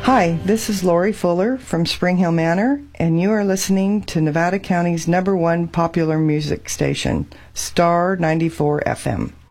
Hi, this is Lori Fuller from Spring Hill Manor, and you are listening to Nevada County's #1 popular music station, Star 94 FM.